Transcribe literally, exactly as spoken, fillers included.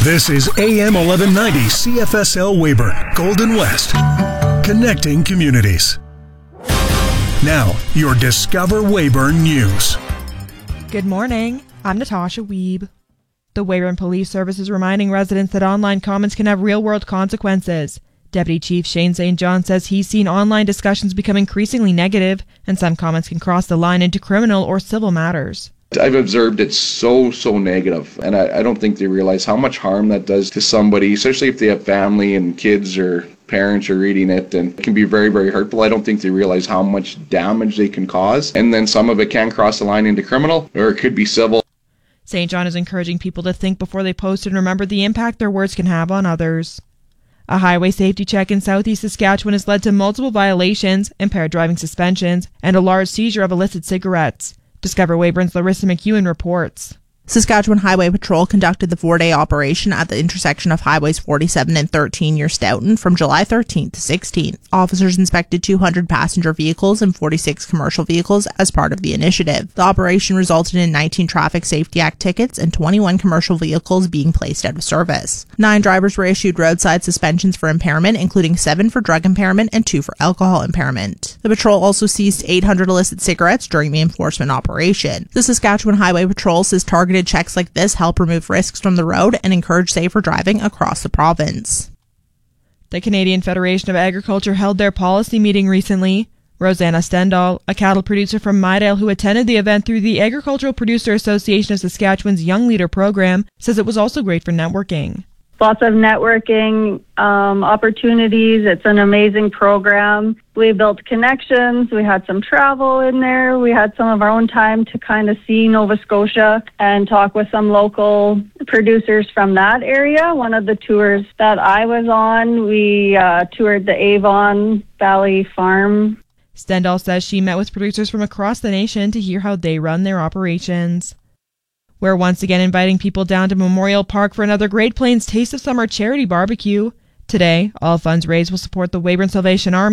This is A M eleven ninety C F S L Weyburn, Golden West, connecting communities. Now, your Discover Weyburn News. Good morning. I'm Natasha Wiebe. The Weyburn Police Service is reminding residents that online comments can have real-world consequences. Deputy Chief Shane Saint John says he's seen online discussions become increasingly negative, and some comments can cross the line into criminal or civil matters. I've observed it's so, so negative, and I, I don't think they realize how much harm that does to somebody, especially if they have family and kids or parents are reading it, and it can be very, very hurtful. I don't think they realize how much damage they can cause, and then some of it can cross the line into criminal, or it could be civil. Saint John is encouraging people to think before they post and remember the impact their words can have on others. A highway safety check in southeast Saskatchewan has led to multiple violations, impaired driving suspensions, and a large seizure of illicit cigarettes. Discover Weyburn's Larissa McEwen reports. Saskatchewan Highway Patrol conducted the four-day operation at the intersection of Highways forty-seven and thirteen near Stoughton from July thirteenth to sixteenth. Officers inspected two hundred passenger vehicles and forty-six commercial vehicles as part of the initiative. The operation resulted in nineteen Traffic Safety Act tickets and twenty-one commercial vehicles being placed out of service. Nine drivers were issued roadside suspensions for impairment, including seven for drug impairment and two for alcohol impairment. The patrol also seized eight hundred illicit cigarettes during the enforcement operation. The Saskatchewan Highway Patrol says targeted checks like this help remove risks from the road and encourage safer driving across the province. The Canadian Federation of Agriculture held their policy meeting recently. Rosanna Stendal, a cattle producer from Midale who attended the event through the Agricultural Producer Association of Saskatchewan's Young Leader program, says it was also great for networking. Lots of networking um, opportunities. It's an amazing program. We built connections. We had some travel in there. We had some of our own time to kind of see Nova Scotia and talk with some local producers from that area. One of the tours that I was on, we uh, toured the Avon Valley Farm. Stendal says she met with producers from across the nation to hear how they run their operations. We're once again inviting people down to Memorial Park for another Great Plains Taste of Summer charity barbecue. Today, all funds raised will support the Weyburn Salvation Army